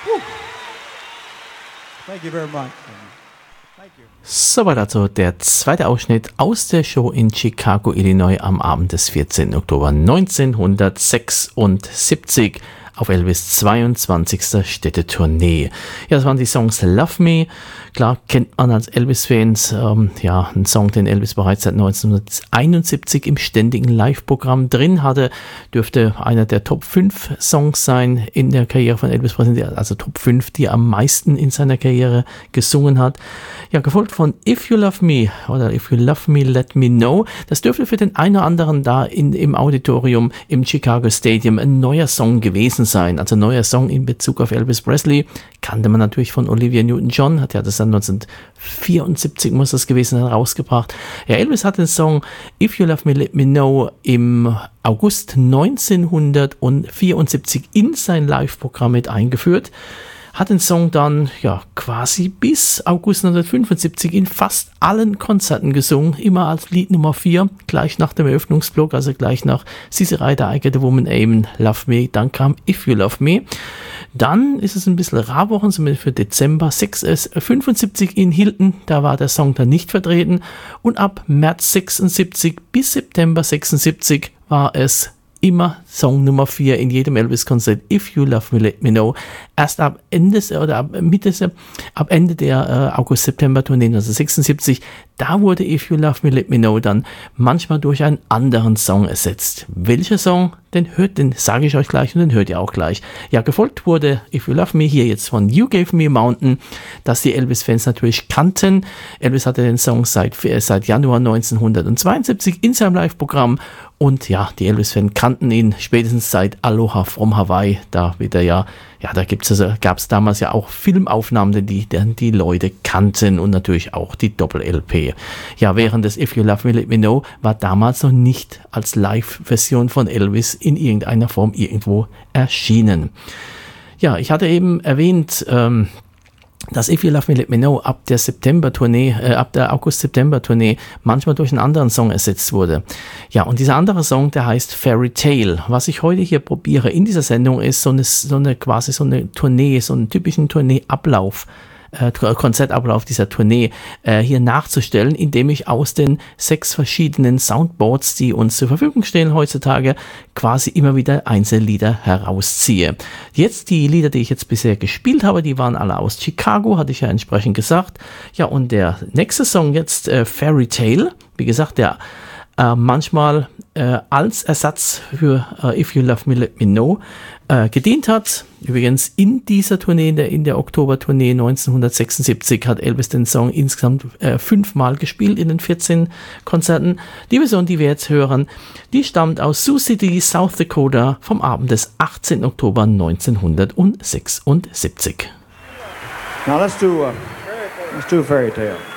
Thank you very much. Soweit also der zweite Ausschnitt aus der Show in Chicago, Illinois am Abend des 14. Oktober 1976 auf Elvis' 22. Städtetournee. Ja, das waren die Songs Love Me. Klar kennt man als Elvis-Fans, ein Song, den Elvis bereits seit 1971 im ständigen Live-Programm drin hatte. Dürfte einer der Top 5 Songs sein in der Karriere von Elvis Presley, also Top 5, die er am meisten in seiner Karriere gesungen hat. Ja, gefolgt von If You Love Me oder If You Love Me, Let Me Know. Das dürfte für den einen oder anderen da im Auditorium im Chicago Stadium ein neuer Song gewesen sein. Also neuer Song in Bezug auf Elvis Presley. Kannte man natürlich von Olivia Newton-John, hat ja das dann 1974 muss das gewesen sein, rausgebracht. Ja, Elvis hat den Song If You Love Me, Let Me Know im August 1974 in sein Live-Programm mit eingeführt. Hat den Song dann quasi bis August 1975 in fast allen Konzerten gesungen, immer als Lied Nummer 4, gleich nach dem Eröffnungsblock, also gleich nach Sissy Rider, I Get a Woman, Amen, Love Me, dann kam If You Love Me. Dann ist es ein bisschen Rarwochen, zumindest für Dezember 75 in Hilton, da war der Song dann nicht vertreten und ab März 76 bis September 76 war es immer Song Nummer 4 in jedem Elvis-Konzert, If You Love Me, Let Me Know. Erst ab Ende der August-September-Tournee 1976, da wurde If You Love Me, Let Me Know dann manchmal durch einen anderen Song ersetzt. Welcher Song? Den sage ich euch gleich und den hört ihr auch gleich. Ja, gefolgt wurde If You Love Me hier jetzt von You Gave Me a Mountain, das die Elvis-Fans natürlich kannten. Elvis hatte den Song seit Januar 1972 in seinem Live-Programm und ja, die Elvis-Fans kannten ihn spätestens seit Aloha from Hawaii. Da gab es damals ja auch Filmaufnahmen, die Leute kannten und natürlich auch die Doppel-LP. Ja, während das If You Love Me, Let Me Know war damals noch nicht als Live-Version von Elvis in irgendeiner Form irgendwo erschienen. Ja, ich hatte eben erwähnt, dass If You Love Me, Let Me Know ab der August-September-Tournee manchmal durch einen anderen Song ersetzt wurde. Ja, und dieser andere Song, der heißt Fairy Tale. Was ich heute hier probiere in dieser Sendung ist so eine Tournee, so einen typischen Tourneeablauf, Konzertablauf dieser Tournee hier nachzustellen, indem ich aus den 6 verschiedenen Soundboards, die uns zur Verfügung stehen heutzutage, quasi immer wieder Einzellieder herausziehe. Jetzt die Lieder, die ich jetzt bisher gespielt habe, die waren alle aus Chicago, hatte ich ja entsprechend gesagt. Ja, und der nächste Song jetzt, Fairy Tale, wie gesagt, der manchmal als Ersatz für If You Love Me, Let Me Know gedient hat. Übrigens in dieser Tournee, in der Oktober-Tournee 1976 hat Elvis den Song insgesamt 5-mal gespielt in den 14 Konzerten. Die Version, die wir jetzt hören, die stammt aus Sioux City, South Dakota vom Abend des 18. Oktober 1976. Now let's do Fairy Tale.